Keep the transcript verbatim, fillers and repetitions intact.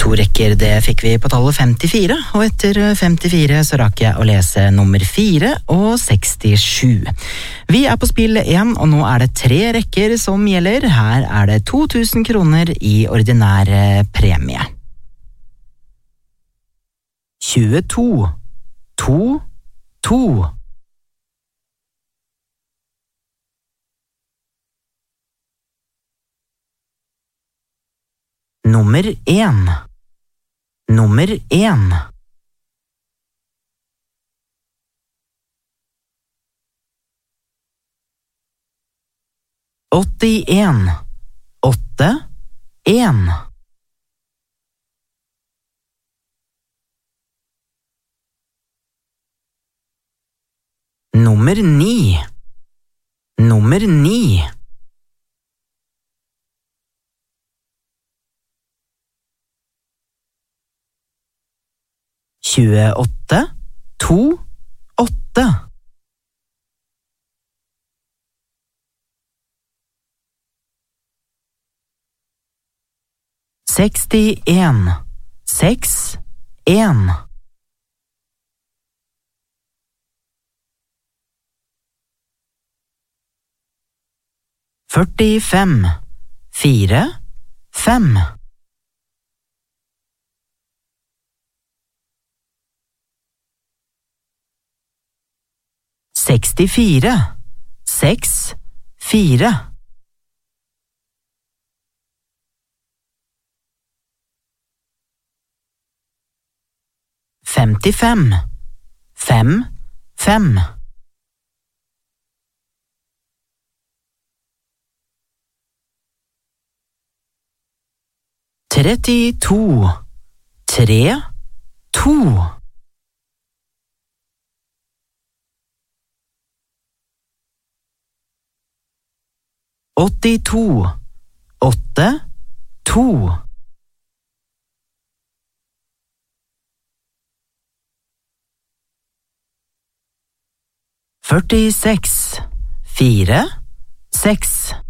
To rekker, det fikk vi på tallet femtifire, og etter femtifire så rakk jeg å lese nummer fire og sekstisju. Vi er på spill én, og nå er det tre rekker som gjelder. Her er det to tusen kroner i ordinær premie. tjueto, to, to. Nummer én. Nummer én. åttien. Åtte. En. Nummer ni. Nummer ni. tjueåtte, to, åtte. sekstien, seks, en. førtifem, fire, fem. sekstifire, seks, fire. femtifem, fem, fem. trettito, tre, to. åttito, åtte, to. førtiseks, fire, seks.